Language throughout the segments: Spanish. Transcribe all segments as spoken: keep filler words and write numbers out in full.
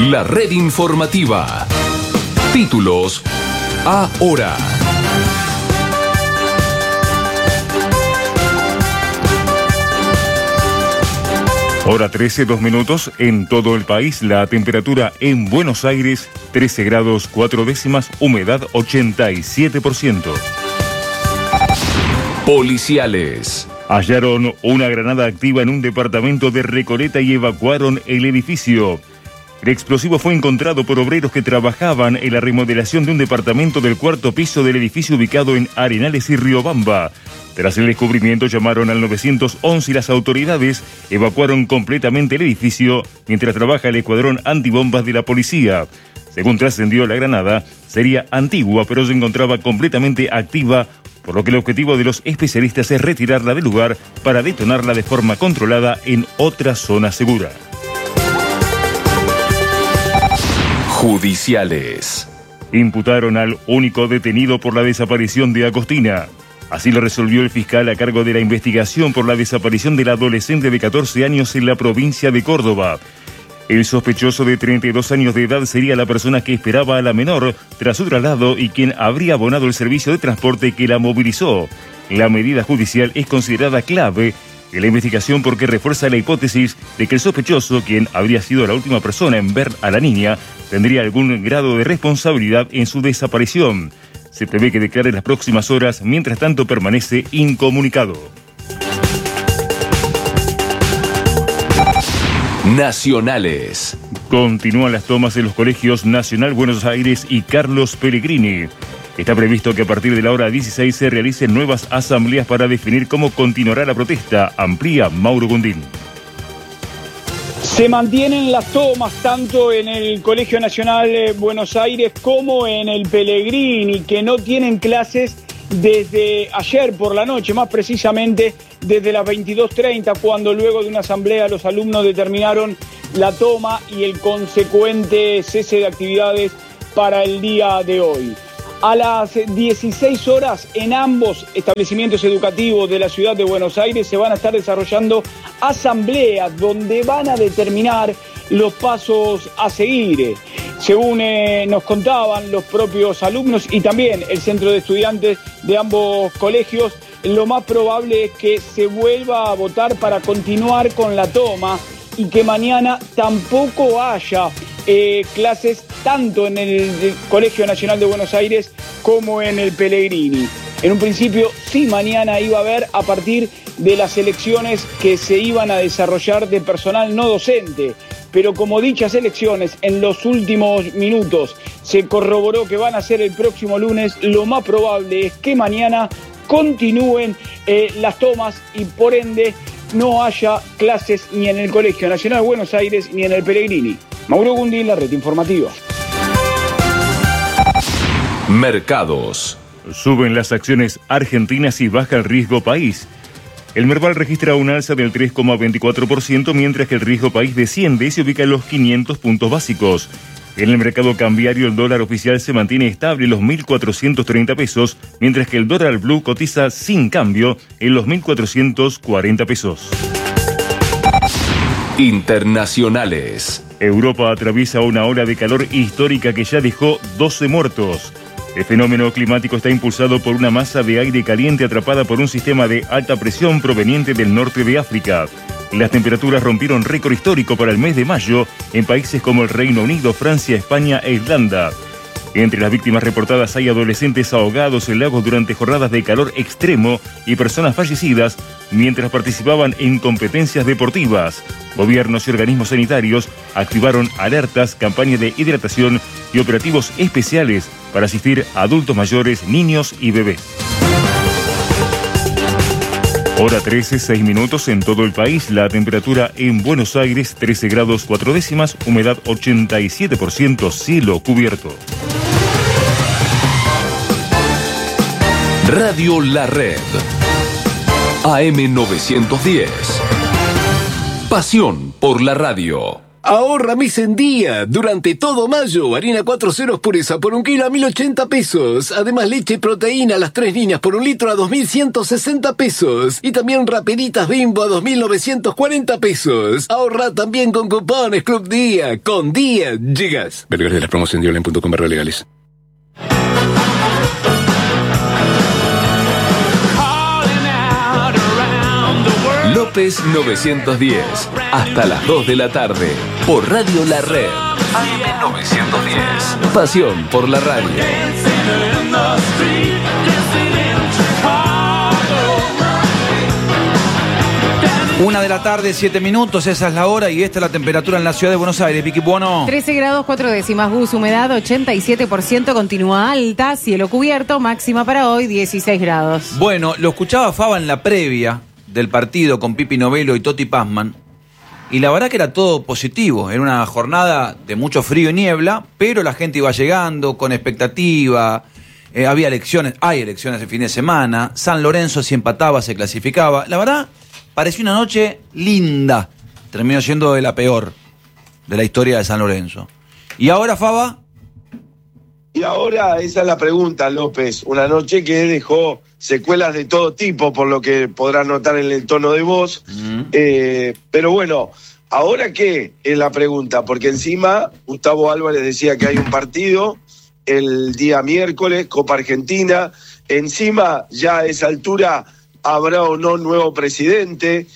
La red informativa. Títulos ahora. Hora trece, dos minutos. En todo el país, la temperatura en Buenos Aires, trece grados cuatro décimas, humedad ochenta y siete por ciento. Policiales. Hallaron una granada activa en un departamento de Recoleta y evacuaron el edificio. El explosivo fue encontrado por obreros que trabajaban en la remodelación de un departamento del cuarto piso del edificio ubicado en Arenales y Riobamba. Tras el descubrimiento llamaron al nueve once y las autoridades evacuaron completamente el edificio mientras trabaja el escuadrón antibombas de la policía. Según trascendió, la granada sería antigua pero se encontraba completamente activa, por lo que el objetivo de los especialistas es retirarla del lugar para detonarla de forma controlada en otra zona segura. Judiciales. Imputaron al único detenido por la desaparición de Agostina. Así lo resolvió el fiscal a cargo de la investigación por la desaparición del adolescente de catorce años en la provincia de Córdoba. El sospechoso de treinta y dos años de edad sería la persona que esperaba a la menor tras su traslado y quien habría abonado el servicio de transporte que la movilizó. La medida judicial es considerada clave en la investigación porque refuerza la hipótesis de que el sospechoso, quien habría sido la última persona en ver a la niña, tendría algún grado de responsabilidad en su desaparición. Se prevé que declare en las próximas horas, mientras tanto permanece incomunicado. Nacionales. Continúan las tomas en los colegios Nacional Buenos Aires y Carlos Pellegrini. Está previsto que a partir de la hora dieciséis se realicen nuevas asambleas para definir cómo continuará la protesta. Amplía Mauro Gundín. Se mantienen las tomas tanto en el Colegio Nacional Buenos Aires como en el Pellegrini, que no tienen clases desde ayer por la noche, más precisamente desde las veintidós treinta, cuando luego de una asamblea los alumnos determinaron la toma y el consecuente cese de actividades para el día de hoy. A las dieciséis horas, en ambos establecimientos educativos de la ciudad de Buenos Aires se van a estar desarrollando asambleas donde van a determinar los pasos a seguir. Según eh, nos contaban los propios alumnos y también el centro de estudiantes de ambos colegios, lo más probable es que se vuelva a votar para continuar con la toma y que mañana tampoco haya eh, clases tanto en el Colegio Nacional de Buenos Aires como en el Pellegrini. En un principio sí, mañana iba a haber a partir de las elecciones que se iban a desarrollar de personal no docente, pero como dichas elecciones en los últimos minutos se corroboró que van a ser el próximo lunes, lo más probable es que mañana continúen eh, las tomas y por ende no haya clases ni en el Colegio Nacional de Buenos Aires ni en el Pellegrini. Mauro Gundín, la red informativa. Mercados. Suben las acciones argentinas y baja el riesgo país. El Merval registra un alza del tres coma veinticuatro por ciento, mientras que el riesgo país desciende y se ubica en los quinientos puntos básicos. En el mercado cambiario, el dólar oficial se mantiene estable en los mil cuatrocientos treinta pesos, mientras que el dólar blue cotiza sin cambio en los mil cuatrocientos cuarenta pesos. Internacionales. Europa atraviesa una ola de calor histórica que ya dejó doce muertos. El fenómeno climático está impulsado por una masa de aire caliente atrapada por un sistema de alta presión proveniente del norte de África. Las temperaturas rompieron récord histórico para el mes de mayo en países como el Reino Unido, Francia, España e Irlanda. Entre las víctimas reportadas hay adolescentes ahogados en lagos durante jornadas de calor extremo y personas fallecidas mientras participaban en competencias deportivas. Gobiernos y organismos sanitarios activaron alertas, campañas de hidratación y operativos especiales para asistir a adultos mayores, niños y bebés. Hora trece, seis minutos en todo el país. La temperatura en Buenos Aires, trece grados cuatro décimas, humedad ochenta y siete por ciento, cielo cubierto. Radio La Red. A M novecientos diez. Pasión por la radio. Ahorra mes en día. Durante todo mayo, harina cuatro ceros pureza por un kilo a mil ochenta pesos. Además, leche y proteína a las tres líneas por un litro a dos mil ciento sesenta pesos. Y también raperitas Bimbo a dos mil novecientos cuarenta pesos. Ahorra también con cupones Club Día. Con Día llegas. Vergas de la promoción de online punto com barra legales. López novecientos diez, hasta las dos de la tarde, por Radio La Red. A M novecientos diez. Pasión por la radio. Una de la tarde, siete minutos, esa es la hora y esta es la temperatura en la ciudad de Buenos Aires. Vicky Buono. trece grados, cuatro décimas, Gus, humedad ochenta y siete por ciento, continúa alta, cielo cubierto, máxima para hoy dieciséis grados. Bueno, lo escuchaba Faba en la previa del partido con Pipi Novello y Toti Pazman, y la verdad que era todo positivo. Era una jornada de mucho frío y niebla, pero la gente iba llegando con expectativa. Eh, había elecciones, hay elecciones el fin de semana. San Lorenzo, si empataba, se clasificaba. La verdad, pareció una noche linda. Terminó siendo de la peor de la historia de San Lorenzo. ¿Y ahora, Faba? Y ahora esa es la pregunta, López. Una noche que dejó secuelas de todo tipo, por lo que podrás notar en el tono de voz. Uh-huh. Eh, pero bueno, ¿ahora qué es la pregunta? Porque encima Gustavo Álvarez decía que hay un partido el día miércoles, Copa Argentina. Encima, ya a esa altura, habrá o no nuevo presidente.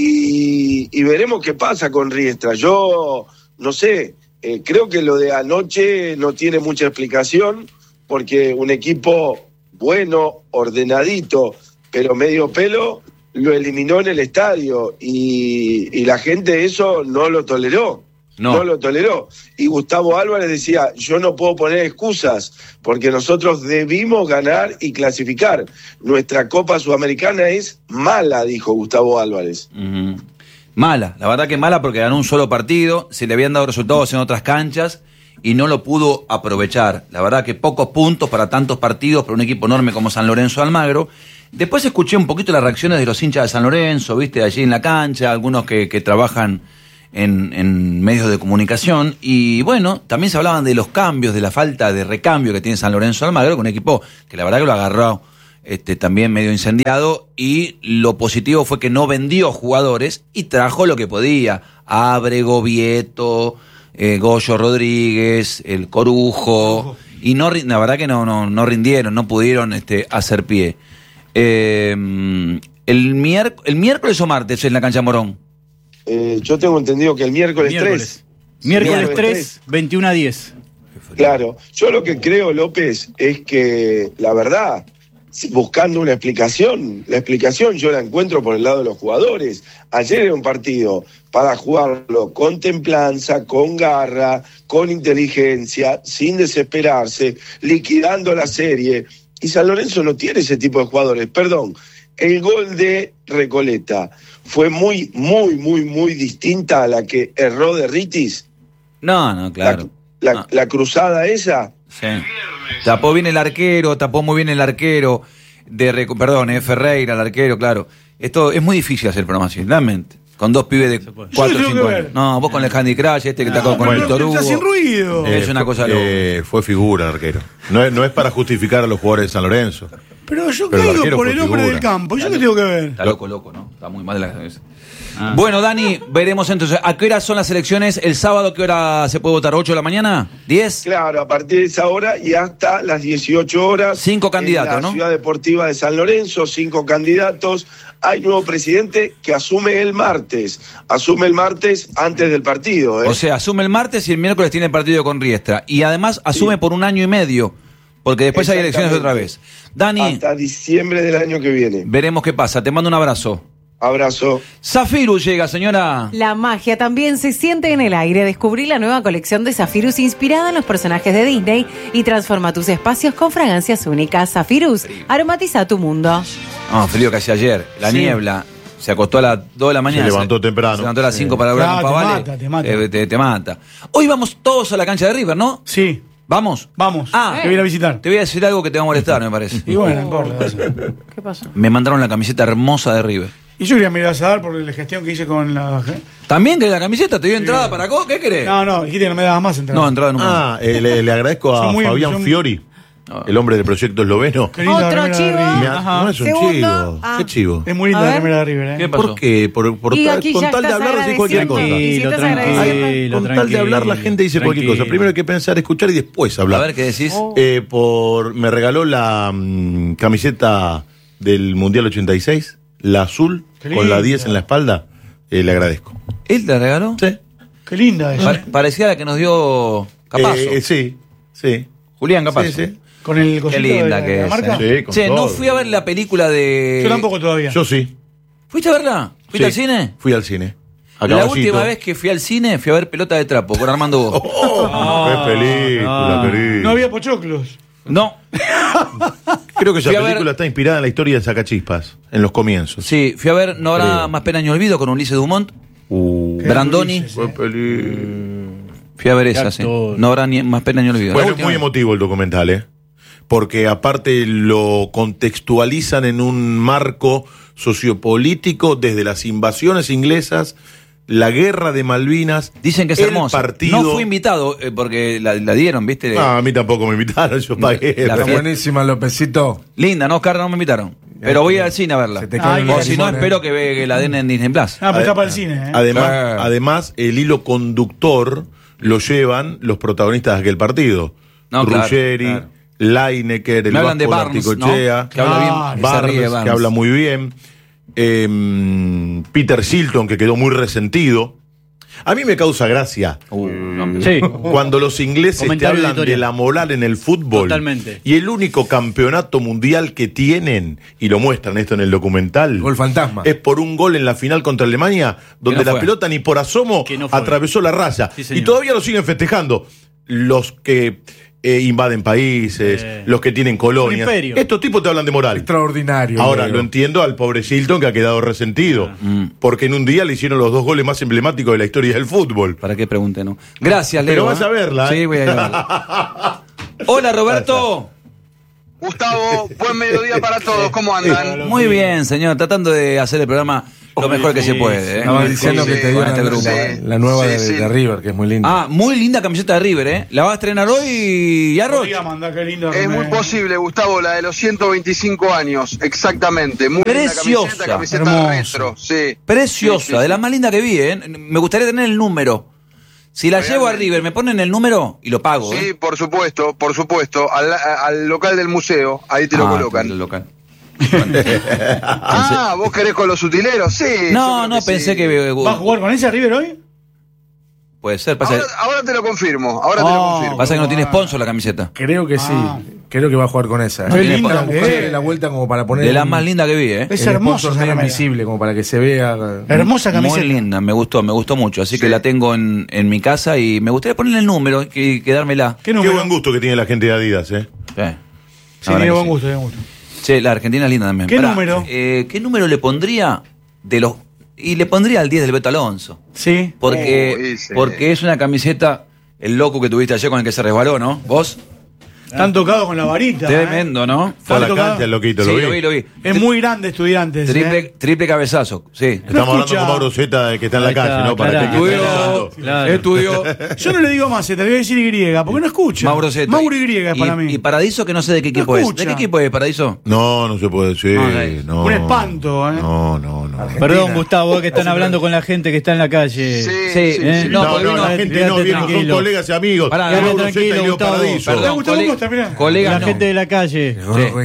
Y, y veremos qué pasa con Riestra. Yo no sé, eh, creo que lo de anoche no tiene mucha explicación, porque un equipo bueno, ordenadito, pero medio pelo, lo eliminó en el estadio y, y la gente eso no lo toleró, no. no lo toleró. Y Gustavo Álvarez decía, yo no puedo poner excusas, porque nosotros debimos ganar y clasificar. Nuestra Copa Sudamericana es mala, dijo Gustavo Álvarez. Uh-huh. Mala, la verdad que mala, porque ganó un solo partido, se le habían dado resultados en otras canchas, y no lo pudo aprovechar. La verdad que pocos puntos para tantos partidos, para un equipo enorme como San Lorenzo de Almagro. Después escuché un poquito las reacciones de los hinchas de San Lorenzo, viste, allí en la cancha, algunos que, que trabajan en, en medios de comunicación. Y bueno, también se hablaban de los cambios, de la falta de recambio que tiene San Lorenzo de Almagro, con un equipo que la verdad que lo agarró este, también medio incendiado. Y lo positivo fue que no vendió jugadores y trajo lo que podía. Ábrego, Vieto, Eh, Goyo Rodríguez, el Corujo, y no, la verdad que no, no, no rindieron, no pudieron este, hacer pie. Eh, el, miérc- ¿El miércoles o martes en la cancha Morón? Eh, yo tengo entendido que el miércoles, miércoles. tres. Miércoles tres, veintiuno a diez. Claro, yo lo que creo, López, es que la verdad, buscando una explicación, la explicación yo la encuentro por el lado de los jugadores. Ayer era un partido para jugarlo con templanza, con garra, con inteligencia, sin desesperarse, liquidando la serie. Y San Lorenzo no tiene ese tipo de jugadores. Perdón, el gol de Recoleta fue muy, muy, muy, muy distinta a la que erró de Ritis. No, no, claro. La, la, no. la cruzada esa. Sí. Tapó bien el arquero, tapó muy bien el arquero de Reco- perdón, eh, Ferreira, el arquero, claro. Esto es muy difícil hacer programa así, realmente. Con dos pibes de cuatro o cinco años. No, vos con el Candy Crush, este que está con, con el Víctor Hugo. Está sin ruido. Es una cosa loca. Eh, fue figura el arquero. No es, no es para justificar a los jugadores de San Lorenzo. Pero yo Pero el caigo arquero por fue el hombre figura. del campo. ¿Yo qué tengo que ver? Está loco, loco, ¿no? Está muy mal de la cabeza. Ah. Bueno, Dani, veremos entonces. ¿A qué hora son las elecciones? ¿El sábado qué hora se puede votar? ¿ocho de la mañana? ¿diez? Claro, a partir de esa hora y hasta las dieciocho horas. Cinco candidatos, en la ¿no? Ciudad Deportiva de San Lorenzo, cinco candidatos. Hay nuevo presidente que asume el martes. Asume el martes antes del partido, ¿eh? O sea, asume el martes y el miércoles tiene el partido con Riestra. Y además asume sí. por un año y medio, porque después hay elecciones otra vez. Dani. Hasta diciembre del año que viene. Veremos qué pasa. Te mando un abrazo. Abrazo. Zafirus llega, señora. La magia también se siente en el aire. Descubrí la nueva colección de Zafirus inspirada en los personajes de Disney y transforma tus espacios con fragancias únicas. Zafirus, aromatiza tu mundo. No, frío que hacía ayer. La sí. niebla. Se acostó a las dos de la mañana. Se levantó se, temprano. Se levantó a las cinco sí. para lograr claro, un pavale. Te mata, te mata. Eh, te, te mata. Hoy vamos todos a la cancha de River, ¿no? Sí. ¿Vamos? Vamos. Ah, te voy a ir a visitar. Te voy a decir algo que te va a molestar, me parece. Y bueno, no importa. ¿Qué pasó? Me mandaron la camiseta hermosa de River. Y yo quería mirar a Sadar por la gestión que hice con la... ¿También querés la camiseta? ¿Te dio entrada para acá? ¿Qué querés? No, no, dijiste que no me dabas más entrada. No, entrada no. Ah, eh, le, le agradezco a Son muy- Fabián son- Fiori, el hombre del proyecto esloveno. Qué linda Otro remera de chivo. River. Me ha- no es un Segundo. chivo. Ah. ¿Qué chivo? Es muy linda A la ver. remera de River, ¿eh? ¿Qué pasó? ¿Por qué? Por, por Y tal- aquí con ya tal de estás hablar decís cualquier cosa. agradeciendo. Y si estás Tranquilo, agradeciendo. tranquilo, Con tal de hablar la gente dice cualquier cosa. tranquilo. Primero hay que pensar, escuchar y después A hablar. ver, ¿qué decís? Eh, por me regaló la mm, camiseta del Mundial ochenta y seis, la azul, Qué con la linda. diez en la espalda. Eh, le agradezco. ¿Él te regaló? Sí. Qué linda esa. Pa- parecía la que nos dio Capazo. Eh, eh, sí, sí. Julián Capazo. Sí, sí. Con el Qué cosito linda de la, que de la es. marca. eh. Sí, con Che, no todo. fui a ver la película de... Yo tampoco todavía. Yo sí. ¿Fuiste a verla? ¿Fuiste Sí. al cine? Fui al cine. A La caballito. última vez que fui al cine fui a ver Pelota de Trapo con Armando Bo. Oh, qué película, No, querido. no había pochoclos. No, Creo que esa Fui a ver- película está inspirada en la historia de Sacachispas, en los comienzos. sí, fui a ver No habrá Creo. más pena ni olvido con Ulises Dumont. Uh, Qué Brandoni. Ulises, qué eh. película. Fui a ver Qué esa, sí. actor. No habrá ni más pena ni olvido. La Bueno, es última muy vez. emotivo el documental, ¿eh? Porque aparte lo contextualizan en un marco sociopolítico desde las invasiones inglesas, la guerra de Malvinas. Dicen que es el hermosa. partido. No fui invitado eh, porque la, la dieron, ¿viste? Ah, a mí tampoco me invitaron, yo pagué. La Está fe- buenísima, Lópezito. Linda, no, Oscar, no me invitaron. Pero voy al cine a verla. Se te caen O los si no, limones. espero que, ve- que la den en Disney Plus. Ah, pero está Ade- para el cine, ¿eh? Además, Claro. además, el hilo conductor lo llevan los protagonistas de aquel partido. No, claro, Ruggeri, claro. Lineker, el Me hablan de Vasco Barnes, Larticochea, ¿no? Que habla bien, Claro. que se ríe Barnes, Barnes. que habla muy bien. eh, Peter Shilton, que quedó muy resentido. A mí me causa gracia Uh, no, Sí. cuando los ingleses te Comentario hablan editorial. de la moral en el fútbol. Totalmente. Y el único campeonato mundial que tienen, y lo muestran esto en el documental, Gol fantasma. es por un gol en la final contra Alemania, donde Que no la fue. pelota ni por asomo Que no fue. atravesó la raya. Sí, señor. Y todavía lo siguen festejando. Los que eh, invaden países, Eh. los que tienen colonias. Un imperio. Estos tipos te hablan de moral. Extraordinario. Ahora, Leo. lo entiendo al pobre Shilton que ha quedado resentido. Mm. Porque en un día le hicieron los dos goles más emblemáticos de la historia del fútbol. ¿Para qué pregunte, no? Gracias, Leo. Pero vas ¿eh? a verla, ¿eh? Sí, voy a ir a verla. Hola, Roberto. Gustavo, buen mediodía para todos, ¿cómo andan? Muy bien, señor. Tratando de hacer el programa lo mejor que se puede. ¿eh? Estabas diciendo que te dio Con la, este grupo. la- la nueva Sí, de, sí. de River, que es muy linda. Ah, muy linda camiseta de River, ¿eh? ¿La va a estrenar hoy, Yarroch? Podría mandar, qué linda Es muy remera. posible, Gustavo, la de los ciento veinticinco años, exactamente. Muy linda Preciosa. camiseta, camiseta Hermosa. retro, sí. Preciosa, Sí, sí, de la sí. más linda que vi, ¿eh? Me gustaría tener el número. Si la llevo a Realmente. River, ¿me ponen el número? Y lo pago, ¿eh? Sí, por supuesto, por supuesto. Al, al local del museo, ahí te lo Ah, colocan. el local. Ah, ¿vos querés con los utileros? Sí. yo No, creo no, sí. pensé que... ¿Va a jugar con ese River hoy? Puede ser, pasa, Ahora, ahora te lo confirmo, ahora te lo Oh. confirmo. pasa que no tiene sponsor la camiseta. Creo que sí. Ah. Creo que va a jugar con esa. Qué Tiene linda para que buscarle es. la vuelta como para poner De la un- más linda que vi, ¿eh? Es el hermosa sponsor esa medio remera. invisible, como para que se vea. Hermosa camiseta. Muy linda, me gustó, me gustó mucho. Así que Sí. la tengo en, en mi casa y me gustaría ponerle el número y y quedármela. ¿Qué Qué número? buen gusto que tiene la gente de Adidas, ¿eh? Sí. Sí, La verdad tiene que buen sí. gusto, tiene buen gusto. Che, la Argentina es linda también. ¿Qué Pará, número? eh, ¿Qué número le pondría de los... Y le pondría al diez del Beto Alonso. Sí. Porque, Uy, sí. porque es una camiseta, el loco que tuviste ayer con el que se resbaló, ¿no? ¿Vos? Están tocados con la varita. ¿eh? Tremendo, ¿no? Fue a la Tanto cancha cada- el loquito, Sí, lo vi. lo vi, lo vi. Es muy grande, estudiantes. Triple, ¿eh? triple cabezazo, sí. Estamos No hablando escucha. con Mauro Zeta, que está en la Ahí calle, está, ¿no? Para claro. que esté Estudió, escuchando. Claro. estudió. Yo no le digo más, te voy a decir Y, porque no escucha. Mauro Zeta. Mauro Y es para y, mí. Y Paradiso, que no sé de qué No equipo es. escucha. ¿De qué equipo es Paradiso? No, no se puede decir. No, no. No, Un espanto, ¿eh? No, no, no. Perdón, Gustavo, que están hablando con la gente que está en la calle. Sí, Sí, sí, eh, sí. no, No, porque no, vino- la gente quédate no, viejo, son tranquilo. colegas y amigos. Pará, Mauro quédate Zeta y tranquilo, Leo Gustavo. Paradiso. Perdón, Gustavo cole- Costa, mirá. colega La no. gente de la calle.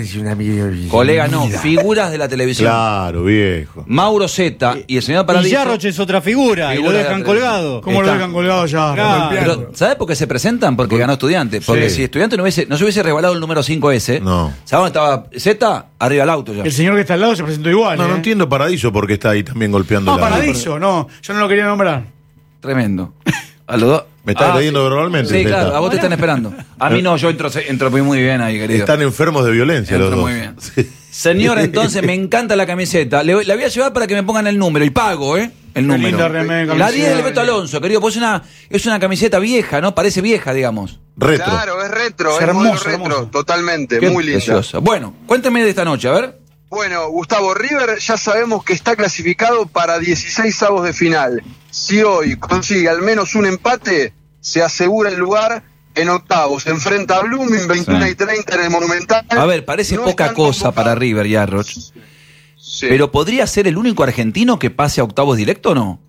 Colega no, figuras de la televisión. Claro, viejo. Mauro Zeta y el señor Y Paradiso. Yarroch es otra figura, y Figura lo de dejan la colgado. ¿Cómo Está. lo dejan colgado ya? Claro, pero ¿sabes por qué se presentan? Porque ganó Estudiante. Porque Sí. si Estudiante no, hubiese, no se hubiese regalado el número cinco ese, No. ¿sabes dónde estaba Zeta? Arriba del auto ya. El señor que está al lado se presentó igual. No, ¿eh? no entiendo Paradiso porque está ahí también golpeando No, la... Paradiso, no. Yo no lo quería nombrar. Tremendo. A los dos. ¿Me estás Ah, agrediendo sí. verbalmente, Sí, Zeta? claro, a vos te están esperando. A mí no, yo entro, entro muy bien ahí, querido. Están enfermos de violencia Entro los dos. muy bien. Sí. Señor, entonces me encanta la camiseta. Le, la voy a llevar para que me pongan el número y pago, ¿eh? El Qué número. linda remera, La camiseta. diez del Beto Alonso, querido. Pues es una, es una camiseta vieja, ¿no? Parece vieja, digamos. Retro. Claro, es retro, Es es, hermoso, modelo retro, hermoso. totalmente, Qué muy linda. preciosa. Bueno, cuénteme de esta noche, a ver. Bueno, Gustavo, River ya sabemos que está clasificado para dieciséis avos de final. Si hoy consigue al menos un empate, se asegura el lugar en octavos. Se enfrenta a Blooming, veintiuno Sí. y treinta en el Monumental. A ver, parece No poca están cosa convocados. para River y Arroch. Sí. Pero ¿podría ser el único argentino que pase a octavos directo o no?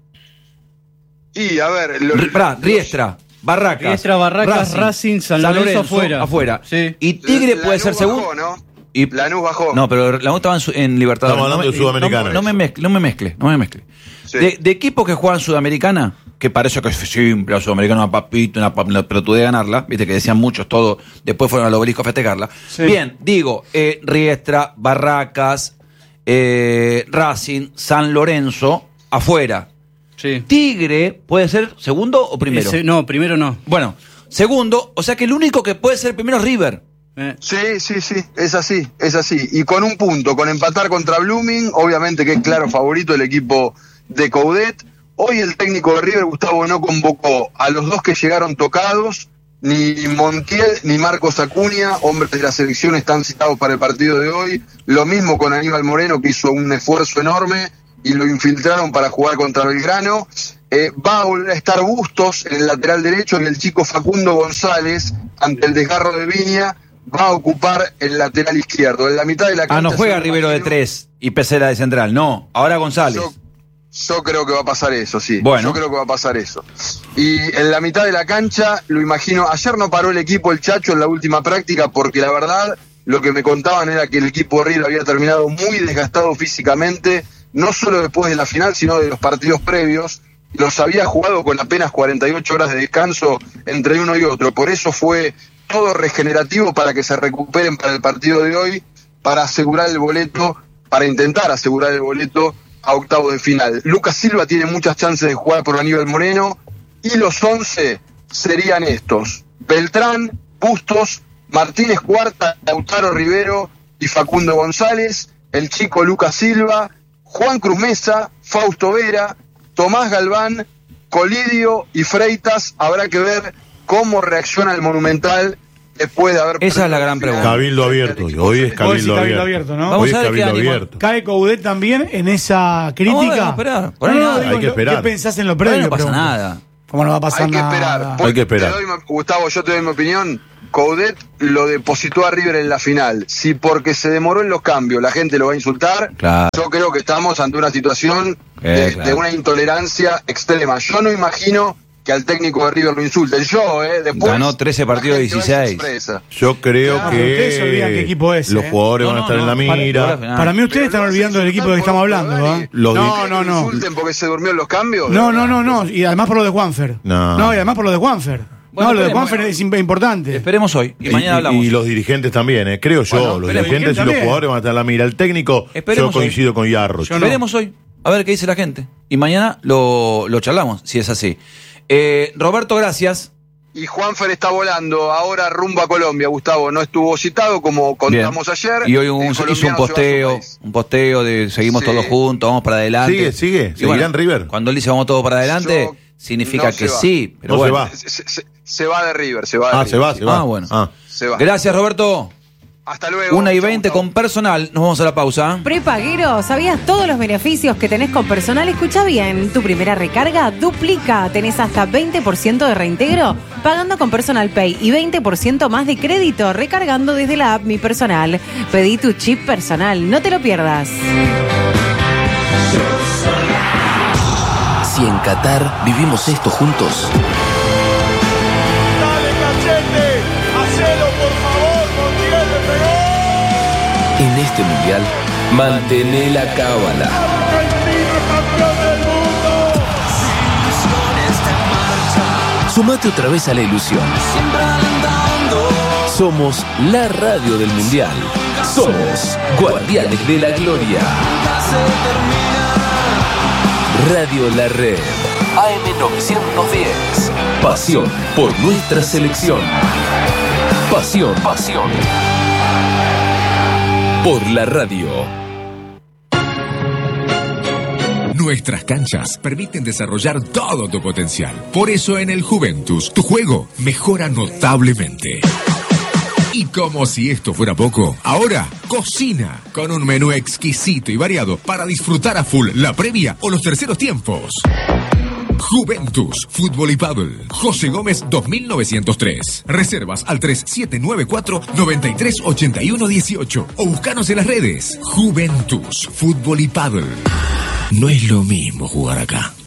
Y a ver, lo- R- pará, Riestra, Barracas. Riestra, Barracas, Racing, San Lorenzo afuera. afuera. Sí. Y Tigre Lanús puede ser bajó, segundo. ¿no? Y Lanús bajó. No, pero Lanús estaba en, su- en Libertadores. Estamos hablando no de me- Sudamericana. No, no me mezcle, no me mezcle, no me mezcle. Sí. De, de equipos que juegan Sudamericana, que parece que es simple, la Sudamericana una papita, una pap- pero tú de ganarla, viste que decían muchos todo, después fueron al obelisco a festejarla. Sí. Bien, digo, eh, Riestra, Barracas, eh, Racing, San Lorenzo, afuera. Sí. Tigre, ¿puede ser segundo o primero? Ese- no, primero no. Bueno, segundo, o sea que el único que puede ser primero es River. Eh. Sí, sí, sí, es así, es así. Y con un punto, con empatar contra Blooming, obviamente que es claro favorito el equipo de Coudet. Hoy el técnico de River, Gustavo, no convocó a los dos que llegaron tocados, ni Montiel ni Marcos Acuña, hombres de la selección, están citados para el partido de hoy. Lo mismo con Aníbal Moreno, que hizo un esfuerzo enorme y lo infiltraron para jugar contra Belgrano. Eh, va a volver a estar Bustos en el lateral derecho y el chico Facundo González, ante el desgarro de Viña, va a ocupar el lateral izquierdo. En la mitad de la cancha... Ah, no juega yo me Rivero de imagino- tres y Pesera de central, no. Ahora González. Yo, yo creo que va a pasar eso, sí. Bueno. Yo creo que va a pasar eso. Y en la mitad de la cancha, lo imagino, ayer no paró el equipo el Chacho en la última práctica porque la verdad, lo que me contaban era que el equipo de River había terminado muy desgastado físicamente, no solo después de la final, sino de los partidos previos. Los había jugado con apenas cuarenta y ocho horas de descanso entre uno y otro. Por eso fue todo regenerativo para que se recuperen para el partido de hoy, para asegurar el boleto, para intentar asegurar el boleto a octavos de final. Lucas Silva tiene muchas chances de jugar por Aníbal Moreno y los once serían estos: Beltrán, Bustos, Martínez Cuarta, Lautaro Rivero y Facundo González, el chico Lucas Silva, Juan Cruz Mesa, Fausto Vera, Tomás Galván, Colidio y Freitas. Habrá que ver cómo reacciona el Monumental después de haber... Esa es la gran pregunta. Cabildo abierto. hoy. Hoy es Vos decís cabildo Cabildo abierto. abierto, ¿no? Vamos Hoy es a ver qué cabildo ánimo- abierto. ¿Cae Coudet también en esa crítica? Vamos a ver, vamos a esperar. Por ahí No, no, nada. digo, Hay que lo- esperar. ¿Qué pensás en lo Por ahí previo? no pasa pregunto? nada. ¿Cómo no va a pasar Hay que nada? esperar. Hay que esperar. Te doy mi- Gustavo, yo te doy mi opinión. Coudet lo depositó a River en la final. Si porque se demoró en los cambios la gente lo va a insultar, Claro. yo creo que estamos ante una situación Eh, de, claro. de una intolerancia extrema. Yo no imagino que al técnico de River lo insulten. Yo, ¿eh? Después, Ganó trece partidos de la gente va a ir dieciséis. sorpresa. Yo creo Claro, ustedes se olvidan qué que equipo es, los eh. jugadores No, van a no, estar no, en la para- mira. para- Para mí ustedes Pero están no olvidando se del equipo del que insultan estamos por- hablando, por ¿eh? Dani. Los No, di- no, ¿Que lo no. insulten porque se durmió en los cambios? No, no, no, no. Y además por lo de Juanfer. No. No, y además por lo de Juanfer. Bueno, no, lo de esperemos. Juanfer es imp- importante. Esperemos hoy y, Y, mañana hablamos. y los dirigentes también, eh, creo yo. Bueno, los esperemos. dirigentes y los También. jugadores van a estar en la mira. El técnico, Esperemos yo coincido con Yarro. Yo no. Veremos hoy. A ver qué dice la gente. Y mañana lo, lo charlamos, si es así. Eh, Roberto, gracias. Y Juanfer está volando ahora rumbo a Colombia, Gustavo. No estuvo citado como contamos Bien. ayer. Y hoy un- El hizo un colombiano se va a su posteo, país. un posteo de seguimos Sí. todos juntos, vamos para adelante. Sigue, sigue, Y seguirá en River. Cuando él dice vamos todos para adelante, Yo- significa no se que va. sí. Pero No se bueno. va. Se, se- se va de River, se va de Ah, River. se va, se va. Ah, bueno. Ah. Se va. Gracias, Roberto. Hasta luego. Una y Chau, veinte chau. con personal. Nos vamos a la pausa. Prepaguero, ¿sabías todos los beneficios que tenés con personal? Escucha bien, tu primera recarga duplica. Tenés hasta veinte por ciento de reintegro pagando con Personal Pay y veinte por ciento más de crédito recargando desde la app Mi Personal. Pedí tu chip personal, no te lo pierdas. Si en Qatar vivimos esto juntos, Dale, cachete, hacelo por favor, Montiel le pegó. en este mundial, mantené la cábala. Argentina campeón del mundo. Sumate otra vez a la ilusión. Somos la radio del mundial. Somos Guardianes de la Gloria. Radio La Red. A M novecientos diez. Pasión por nuestra selección. Pasión, pasión. Por la radio. Nuestras canchas permiten desarrollar todo tu potencial. Por eso en el Juventus, tu juego mejora notablemente. Y como si esto fuera poco, ahora cocina con un menú exquisito y variado para disfrutar a full la previa o los terceros tiempos. Juventus, Fútbol y Paddle. José Gómez dos mil novecientos tres. Reservas al tres siete nueve cuatro, nueve tres ocho uno uno ocho o buscanos en las redes. Juventus, Fútbol y Paddle. No es lo mismo jugar acá.